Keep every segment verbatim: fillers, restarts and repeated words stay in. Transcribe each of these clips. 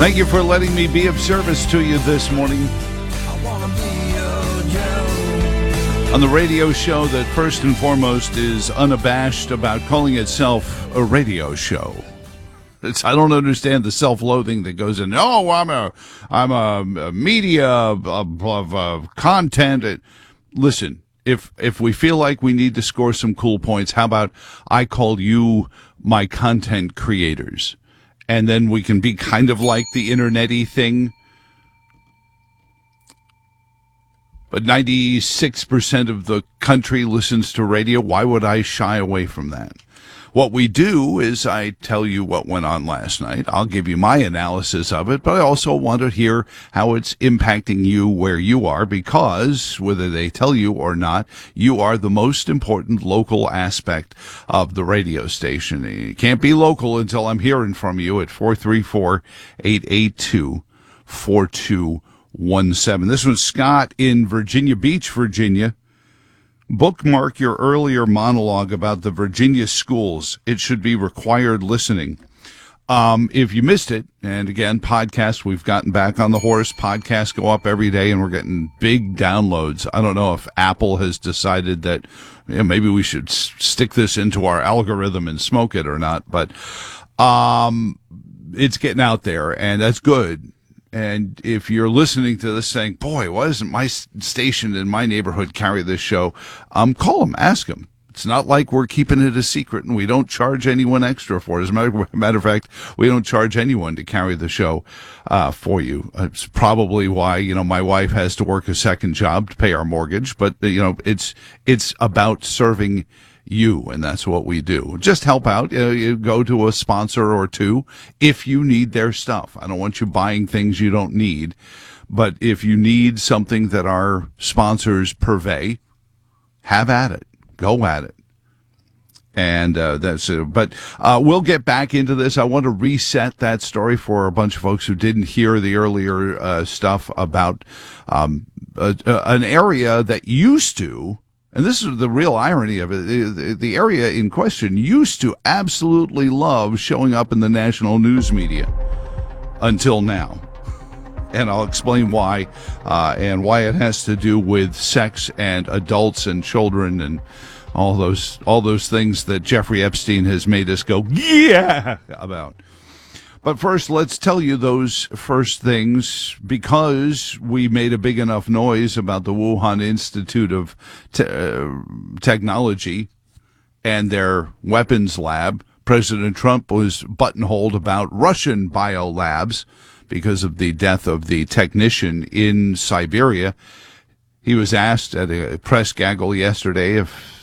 Thank you for letting me be of service to you this morning on the radio show that first and foremost is unabashed about calling itself a radio show. It's, I don't understand the self-loathing that goes in. Oh, I'm a, I'm a, a media of, of, of content. It, listen, if if we feel like we need to score some cool points, how about I call you my content creators, and then we can be kind of like the internet-y thing. But ninety-six percent of the country listens to radio. Why would I shy away from that? What we do is I tell you what went on last night. I'll give you my analysis of it, but I also want to hear how it's impacting you where you are, because whether they tell you or not, you are the most important local aspect of the radio station. You can't be local until I'm hearing from you at four three four, eight eight two, four two one seven. This was Scott in Virginia Beach, Virginia. Bookmark your earlier monologue about the Virginia schools. It should be required listening. Um, if you missed it, and again, podcasts, we've gotten back on the horse. Podcasts go up every day, and we're getting big downloads. I don't know if Apple has decided that you know, maybe we should s- stick this into our algorithm and smoke it or not, but um, it's getting out there, and that's good. And if you're listening to this saying, boy, why doesn't my station in my neighborhood carry this show? Um, call them, ask them. It's not like we're keeping it a secret, and we don't charge anyone extra for it. As a matter, matter of fact, we don't charge anyone to carry the show uh, for you. It's probably why, you know, my wife has to work a second job to pay our mortgage. But, you know, it's it's about serving you, and that's what we do. Just help out. Uh, you go to a sponsor or two if you need their stuff. I don't want you buying things you don't need, but if you need something that our sponsors purvey, have at it. Go at it. And uh, that's it. But uh, we'll get back into this. I want to reset that story for a bunch of folks who didn't hear the earlier uh, stuff about um, a, a, an area that used to, and this is the real irony of it, the, the area in question used to absolutely love showing up in the national news media until now. And I'll explain why, uh, and why it has to do with sex and adults and children and all those all those things that Jeffrey Epstein has made us go, yeah, about. But first, let's tell you those first things, because we made a big enough noise about the Wuhan Institute of Te- uh, Technology and their weapons lab. President Trump was buttonholed about Russian biolabs because of the death of the technician in Siberia. He was asked at a press gaggle yesterday if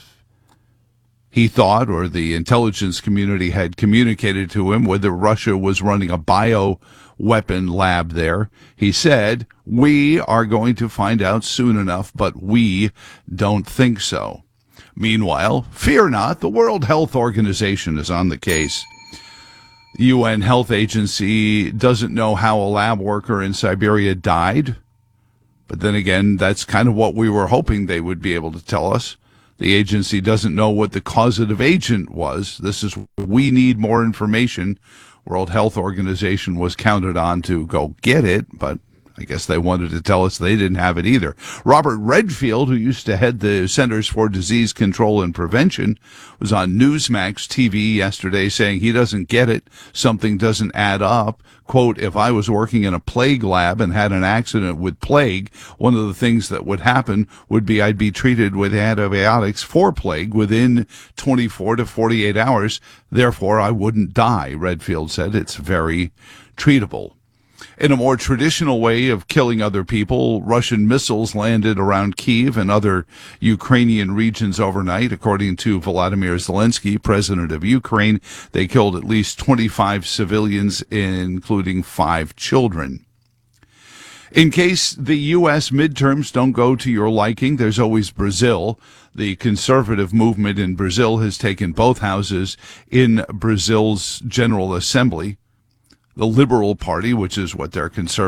he thought, or the intelligence community had communicated to him, whether Russia was running a bioweapon lab there. He said, "We are going to find out soon enough, but we don't think so." Meanwhile, fear not, the World Health Organization is on the case. The U N Health Agency doesn't know how a lab worker in Siberia died. But then again, that's kind of what we were hoping they would be able to tell us. The agency doesn't know what the causative agent was. This is, we need more information. World Health Organization was counted on to go get it, but I guess they wanted to tell us they didn't have it either. Robert Redfield, who used to head the Centers for Disease Control and Prevention, was on Newsmax T V yesterday saying he doesn't get it. Something doesn't add up. Quote, "If I was working in a plague lab and had an accident with plague, one of the things that would happen would be I'd be treated with antibiotics for plague within twenty-four to forty-eight hours. Therefore, I wouldn't die," Redfield said. It's very treatable. In a more traditional way of killing other people, Russian missiles landed around Kyiv and other Ukrainian regions overnight. According to Volodymyr Zelensky, president of Ukraine, they killed at least twenty-five civilians, including five children. In case the U S midterms don't go to your liking, there's always Brazil. The conservative movement in Brazil has taken both houses in Brazil's General Assembly. The Liberal Party, which is what their conservative